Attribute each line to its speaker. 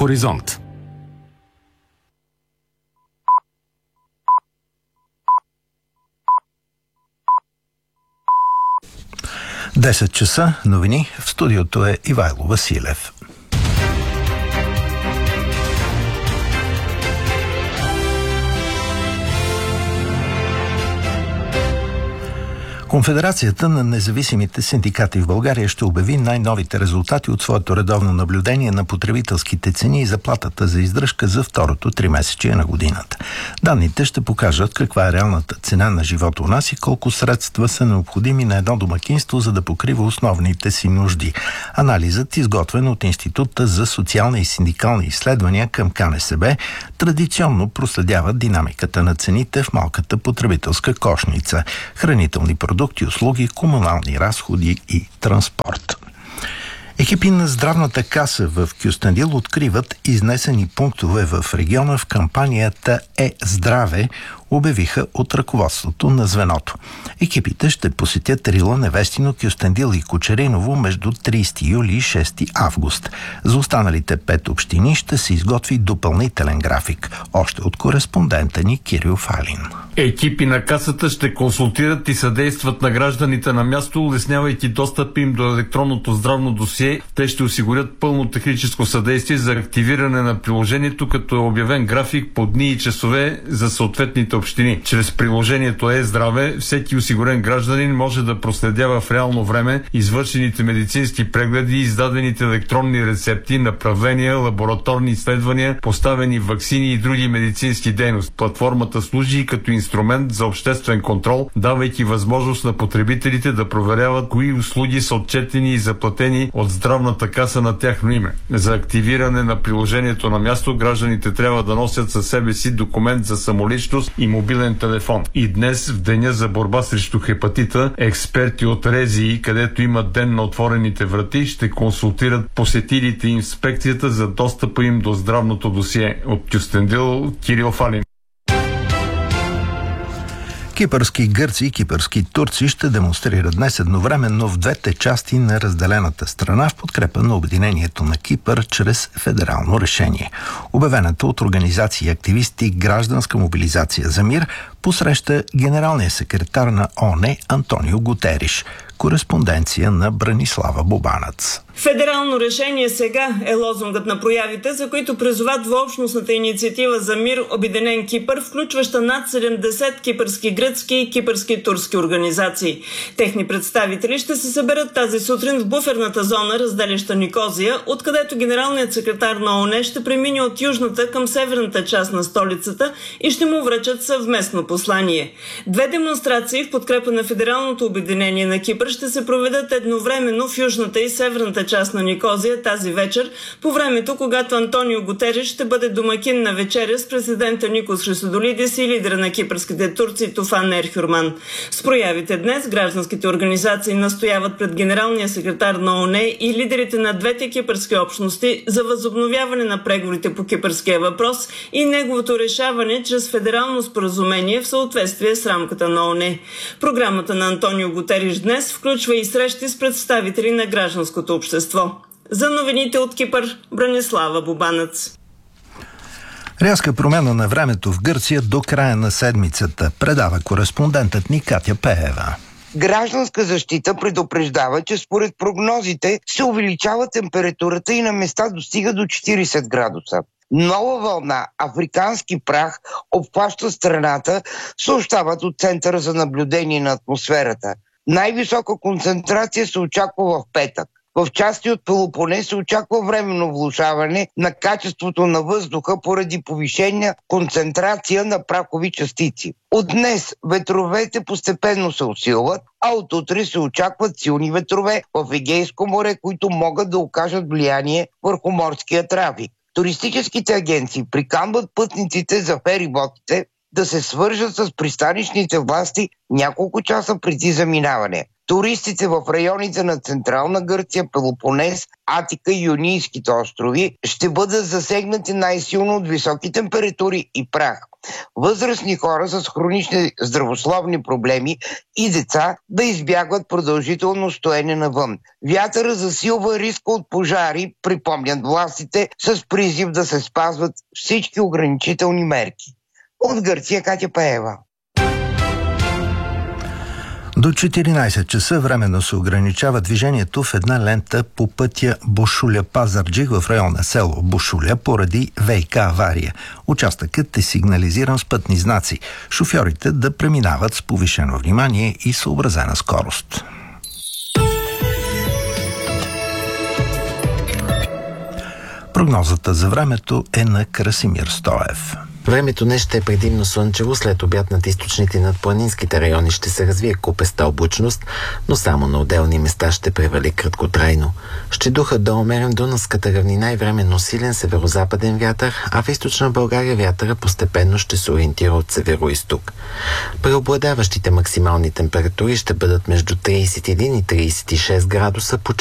Speaker 1: Хоризонт. Десет часа, новини. В студиото е Ивайло Василев. Конфедерацията на независимите синдикати в България ще обяви най-новите резултати от своето редовно наблюдение на потребителските цени и заплатата за издръжка за второто тримесечие на годината. Данните ще покажат каква е реалната цена на живота у нас и колко средства са необходими на едно домакинство, за да покрива основните си нужди. Анализът, изготвен от Института за социални и синдикални изследвания към КНСБ, традиционно проследява динамиката на цените в малката потребителска кошница – хранителни продукти, услуги, комунални разходи и транспорт. Екипи на здравната каса в Кюстендил откриват изнесени пунктове в региона в кампанията Е-здраве, обявиха от ръководството на звеното. Екипите ще посетят Рила, Невестино, Кюстендил и Кочериново между 30 юли и 6 август. За останалите 5 общини ще се изготви допълнителен график. Още от кореспондента ни Кирил Фалин.
Speaker 2: Екипи на касата ще консултират и съдействат на гражданите на място, улеснявайки достъп им до електронното здравно досие. Те ще осигурят пълно техническо съдействие за активиране на приложението, като е обявен график по дни и часове за съответните общини. Чрез приложението Е-здраве всеки осигурен гражданин може да проследява в реално време извършените медицински прегледи, издадените електронни рецепти, направления, лабораторни изследвания, поставени ваксини и други медицински дейности. Платформата служи като инструмент за обществен контрол, давайки възможност на потребителите да проверяват кои услуги са отчетени и заплатени от здравната каса на тяхно име. За активиране на приложението на място гражданите трябва да носят със себе си документ за самоличност и мобилен телефон. И днес, в деня за борба срещу хепатита, експерти от РЗИ, където имат ден на отворените врати, ще консултират посетилите инспекцията за достъпа им до здравното досие. От Кюстендил, Кирил Фалин.
Speaker 1: Кипърски гърци и кипърски турци ще демонстрират днес едновременно в двете части на разделената страна в подкрепа на обединението на Кипър чрез федерално решение. Обявената от организации и активисти гражданска мобилизация за мир посреща генералния секретар на ООН Антонио Гутериш. Кореспонденция на Бранислава Бобанец.
Speaker 3: Федерално решение сега е лозунгът на проявите, за които призоват въобщностната инициатива за мир Обединен Кипър, включваща над 70 кипърски гръцки и кипърски турски организации. Техни представители ще се съберат тази сутрин в буферната зона, разделяща Никозия, откъдето генералният секретар на ООН ще премине от южната към северната част на столицата и ще му връчат съвместно послание. Две демонстрации в подкрепа на федералното обединение на Кипър ще се проведат едновременно в южната и северната част на Никозия тази вечер, по времето, когато Антонио Гутериш ще бъде домакин на вечеря с президента Никос Христодолидис и лидера на кипърските турци Туфан Ерхюрман. С проявите днес гражданските организации настояват пред генералния секретар на ООН и лидерите на двете кипърски общности за възобновяване на преговорите по кипърския въпрос и неговото решаване чрез федерално споразумение в съответствие с рамката на ООН. Програмата на Антонио Гутериш днес включва и срещи с представители на гражданското общество. За новините от Кипър, Бранислава Бобанец.
Speaker 1: Рязка промяна на времето в Гърция до края на седмицата, предава кореспондентът ни Катя Пеева.
Speaker 4: Гражданска защита предупреждава, че според прогнозите се увеличава температурата и на места достига до 40 градуса. Нова вълна африкански прах обхваща страната, съобщават от Центъра за наблюдение на атмосферата. Най-висока концентрация се очаква в петък. В части от Пелопонес се очаква временно влошаване на качеството на въздуха поради повишена концентрация на прахови частици. От днес ветровете постепенно се усилват, а от утре се очакват силни ветрове в Егейско море, които могат да окажат влияние върху морския трафик. Туристическите агенции приканват пътниците за фериботите да се свържат с пристанищните власти няколко часа преди заминаване. Туристите в районите на Централна Гърция, Пелопонес, Атика и Йонийските острови ще бъдат засегнати най-силно от високи температури и прах. възрастни хора с хронични здравословни проблеми и деца да избягват продължително стоене навън. Вятъра засилва риска от пожари, припомнят властите, с призив да се спазват всички ограничителни мерки. От Гърция Катя Пеева.
Speaker 1: До 14 часа временно се ограничава движението в една лента по пътя Бошуля-Пазарджик в района село Бошуля поради ВиК авария. Участъкът е сигнализиран с пътни знаци. Шофьорите да преминават с повишено внимание и съобразена скорост. Прогнозата за времето е на Красимир Стоев.
Speaker 5: Времето днес ще е предимно слънчево, след обяд над източните и над планинските райони ще се развие купеста облачност, но само на отделни места ще превали краткотрайно. Ще духа до умерен дунавската равнина и временно силен северозападен вятър, а в източна България вятъра постепенно ще се ориентира от северо-изток. Преобладаващите максимални температури ще бъдат между 31 и 36 градуса,